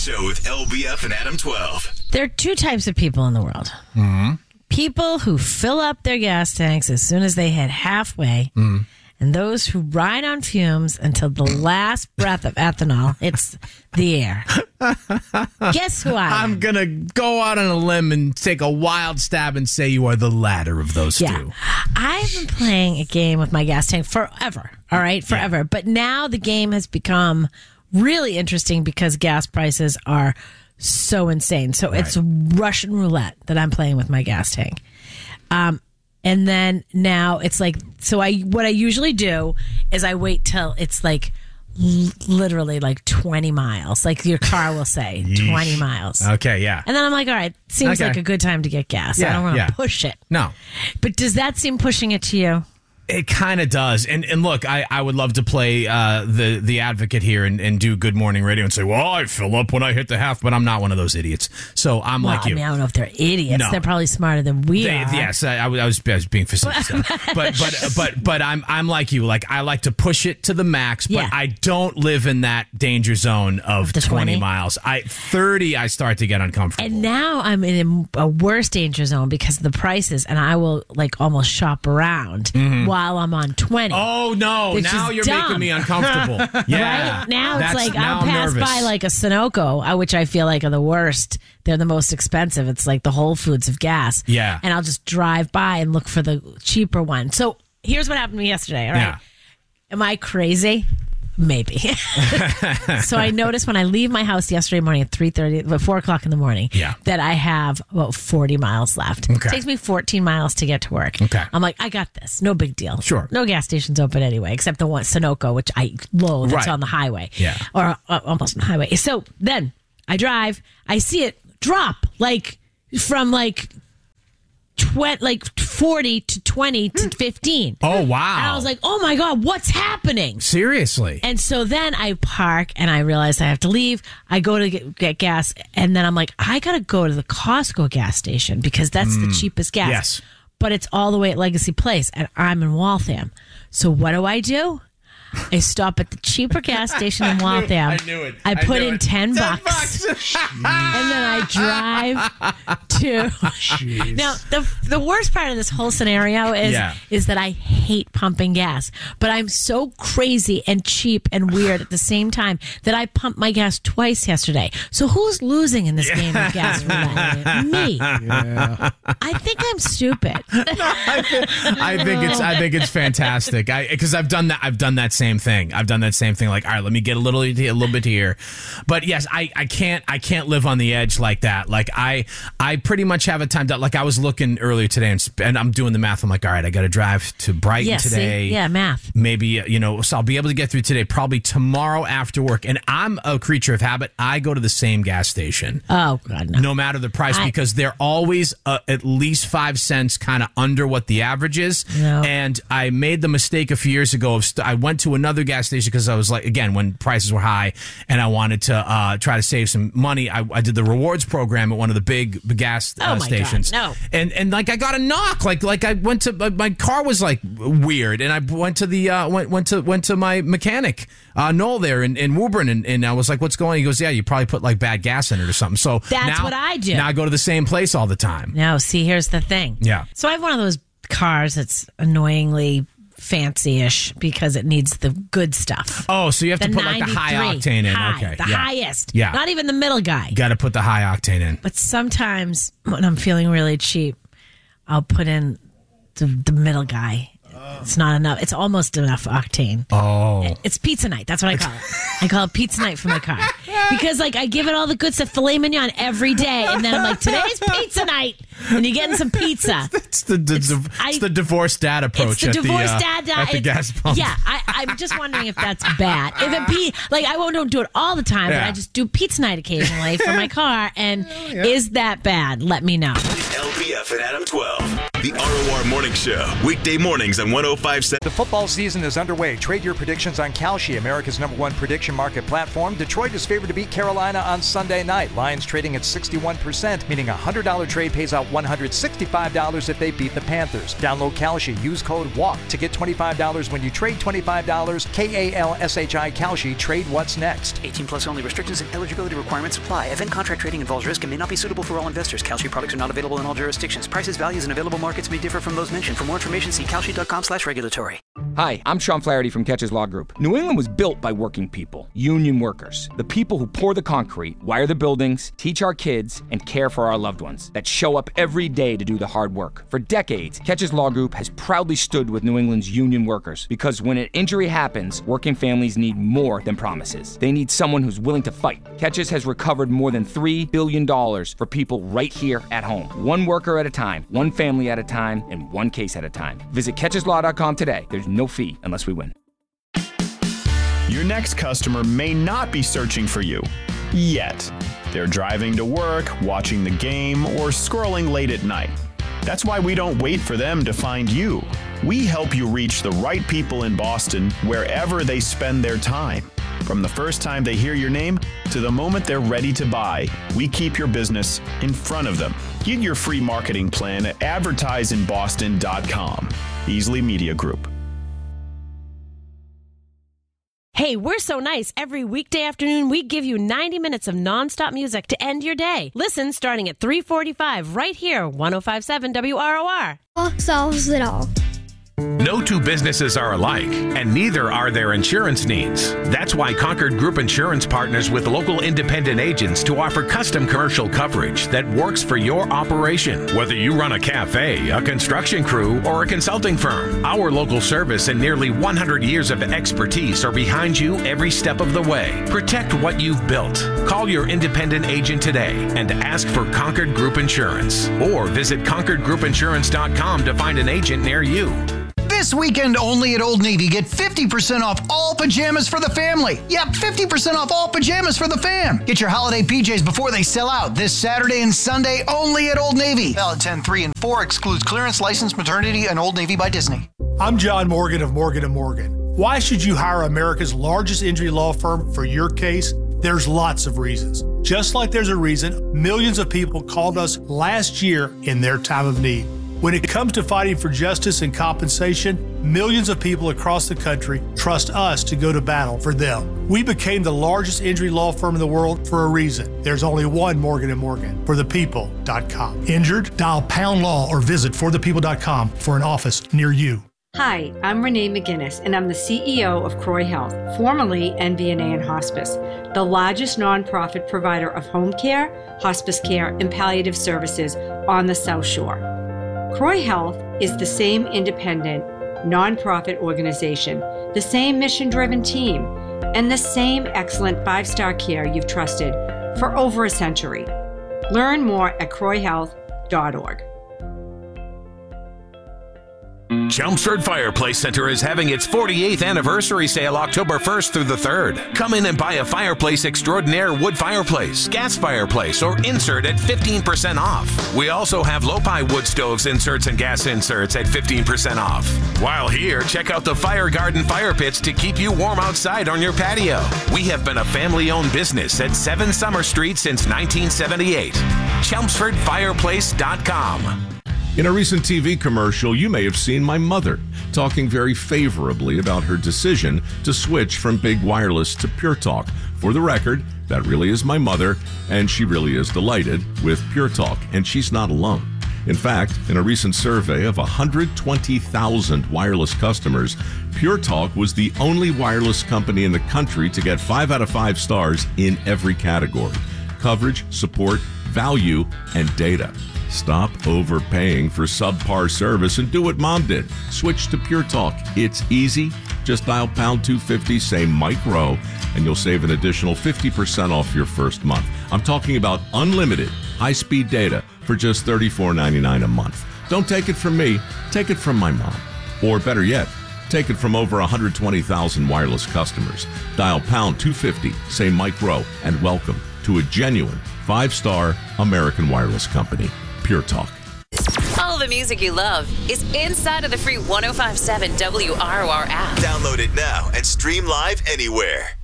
Show with LBF and Adam 12. There are two types of people in the world. Mm-hmm. People who fill up their gas tanks as soon as they hit halfway, and those who ride on fumes until the last breath of ethanol hits the air. Guess who I am? I'm going to go out on a limb and take a wild stab and say you are the latter of those two. I've been playing a game with my gas tank forever. All right, forever. Yeah. But now the game has become really interesting because gas prices are so insane. So it's Russian roulette that I'm playing with my gas tank. And then now it's like, what I usually do is I wait till it's like literally like 20 miles. Like your car will say 20 miles. Okay, yeah. And then I'm like, all right, seems like a good time to get gas. I don't want to push it. No. But does that seem pushing it to you? It kind of does. And look, I would love to play the advocate here and do Good Morning Radio and say, well, I fill up when I hit the half, but I'm not one of those idiots. So I'm like you. I mean, I don't know if they're idiots. No. They're probably smarter than we are. Yes, I was being facetious. but I'm like you. Like, I like to push it to the max, but I don't live in that danger zone of 20 miles. 30, I start to get uncomfortable. And now I'm in a worse danger zone because of the prices, and I will like almost shop around while I'm on 20. Oh, no. Now you're making me uncomfortable. Yeah. Right? Now it's like I'll pass by like a Sunoco, which I feel like are the worst. They're the most expensive. It's like the Whole Foods of gas. Yeah. And I'll just drive by and look for the cheaper one. So here's what happened to me yesterday. All right. Yeah. Am I crazy? Maybe. So I noticed when I leave my house yesterday morning at 4 o'clock in the morning that I have about 40 miles left. Okay. It takes me 14 miles to get to work. Okay. I'm like, I got this. No big deal. Sure. No gas stations open anyway, except the one, Sunoco, which I loathe. It's on the highway. Yeah. Or almost on the highway. So then I drive. I see it drop like from like 40 to 20 to 15. Oh, wow. And I was like, oh my God, what's happening? Seriously. And so then I park and I realize I have to leave. I go to get gas. And then I'm like, I got to go to the Costco gas station because that's the cheapest gas. Yes. But it's all the way at Legacy Place and I'm in Waltham. So what do? I stop at the cheaper gas station in Waltham. I knew it. I put in $10. And then I drive to. Now, the worst part of this whole scenario is that I hate pumping gas. But I'm so crazy and cheap and weird at the same time that I pumped my gas twice yesterday. So who's losing in this game of gas roulette? Me. Yeah. I think I'm stupid. I think it's fantastic. Because I've done that same thing. I've done that same thing. Like, all right, let me get a little bit here. But yes, I can't live on the edge like that. Like I pretty much have it timed out. Like I was looking earlier today and I'm doing the math. I'm like, all right, I got to drive to Brighton today. See? Math. Maybe, so I'll be able to get through today, probably tomorrow after work. And I'm a creature of habit. I go to the same gas station. Oh, God, no. No matter the price, because they're always at least 5 cents kind of under what the average is. No. And I made the mistake a few years ago of I went to another gas station because I was like, again, when prices were high and I wanted to try to save some money, I did the rewards program at one of the big gas stations. God, no. And like I got a knock. Like I went to my car was like weird, and I went to the went to my mechanic Noel there in Woburn, and I was like, what's going on? He goes, yeah, you probably put like bad gas in it or something. So that's what I do. Now I go to the same place all the time. No, see, here's the thing. Yeah. So I have one of those cars that's annoyingly fancy-ish because it needs the good stuff. Oh, so you have to put like the high octane in. Okay. The highest. Yeah. Not even the middle guy. Got to put the high octane in. But sometimes when I'm feeling really cheap, I'll put in the middle guy. It's not enough. It's almost enough octane. Oh. It's pizza night. That's what I call it. I call it pizza night for my car. Because like I give it all the good stuff, filet mignon every day. And then I'm like, today's pizza night. And you're getting some pizza. It's the divorced dad approach at the gas pump. Yeah, I'm just wondering if that's bad. I don't do it all the time, but I just do pizza night occasionally for my car. And is that bad? Let me know. LBF and Adam 12. The ROR Morning Show, weekday mornings on 105.7. The football season is underway. Trade your predictions on Kalshi, America's #1 prediction market platform. Detroit is favored to beat Carolina on Sunday night. Lions trading at 61%, meaning a $100 trade pays out $165 if they beat the Panthers. Download Kalshi. Use code WALK to get $25 when you trade $25. KALSHI Kalshi. Trade what's next. 18 plus only. Restrictions and eligibility requirements apply. Event contract trading involves risk and may not be suitable for all investors. Kalshi products are not available in all jurisdictions. Prices, values, and available markets may differ from those mentioned. For more information, see kalshi.com/regulatory. Hi, I'm Sean Flaherty from Catches Law Group. New England was built by working people, union workers, the people who pour the concrete, wire the buildings, teach our kids, and care for our loved ones, that show up every day to do the hard work. For decades, Catches Law Group has proudly stood with New England's union workers, because when an injury happens, working families need more than promises. They need someone who's willing to fight. Catches has recovered more than $3 billion for people right here at home. One worker at a time, one family at a time, and one case at a time. Visit catcheslaw.com today. There's no fee unless we win. Your next customer may not be searching for you yet. They're driving to work, watching the game, or scrolling late at night. That's why we don't wait for them to find you. We help you reach the right people in Boston wherever they spend their time. From the first time they hear your name to the moment they're ready to buy, we keep your business in front of them. Get your free marketing plan at advertiseinboston.com. Easley Media Group. Hey, we're so nice. Every weekday afternoon, we give you 90 minutes of nonstop music to end your day. Listen starting at 3:45 right here, 105.7 WROR. Solves it all. No two businesses are alike, and neither are their insurance needs. That's why Concord Group Insurance partners with local independent agents to offer custom commercial coverage that works for your operation. Whether you run a cafe, a construction crew, or a consulting firm, our local service and nearly 100 years of expertise are behind you every step of the way. Protect what you've built. Call your independent agent today and ask for Concord Group Insurance, or visit ConcordGroupInsurance.com to find an agent near you. This weekend only at Old Navy, get 50% off all pajamas for the family. Yep, 50% off all pajamas for the fam. Get your holiday PJs before they sell out this Saturday and Sunday only at Old Navy. Valid 10/3 and 4, excludes clearance, licensed maternity, and Old Navy by Disney. I'm John Morgan of Morgan & Morgan. Why should you hire America's largest injury law firm for your case? There's lots of reasons. Just like there's a reason millions of people called us last year in their time of need. When it comes to fighting for justice and compensation, millions of people across the country trust us to go to battle for them. We became the largest injury law firm in the world for a reason. There's only one Morgan & Morgan, forthepeople.com. Injured? Dial #law or visit forthepeople.com for an office near you. Hi, I'm Renee McGinnis, and I'm the CEO of Croy Health, formerly NVNA and Hospice, the largest nonprofit provider of home care, hospice care, and palliative services on the South Shore. Croy Health is the same independent, nonprofit organization, the same mission-driven team, and the same excellent 5-star care you've trusted for over a century. Learn more at croyhealth.org. Chelmsford Fireplace Center is having its 48th anniversary sale October 1st through the 3rd. Come in and buy a fireplace extraordinaire wood fireplace, gas fireplace, or insert at 15% off. We also have Lopi wood stoves inserts and gas inserts at 15% off. While here, check out the Fire Garden fire pits to keep you warm outside on your patio. We have been a family-owned business at 7 Summer Street since 1978. ChelmsfordFireplace.com. In a recent TV commercial, you may have seen my mother talking very favorably about her decision to switch from Big Wireless to Pure Talk. For the record, that really is my mother, and she really is delighted with Pure Talk, and she's not alone. In fact, in a recent survey of 120,000 wireless customers, Pure Talk was the only wireless company in the country to get 5 out of 5 stars in every category: coverage, support, value, and data. Stop overpaying for subpar service and do what Mom did. Switch to Pure Talk. It's easy. Just dial #250, say Mike Rowe, and you'll save an additional 50% off your first month. I'm talking about unlimited high-speed data for just $34.99 a month. Don't take it from me. Take it from my mom. Or better yet, take it from over 120,000 wireless customers. Dial #250, say Mike Rowe, and welcome to a genuine 5-star American wireless company. Pure Talk. All all the music you love is inside of the free 105.7 WROR app. Download it now and stream live anywhere.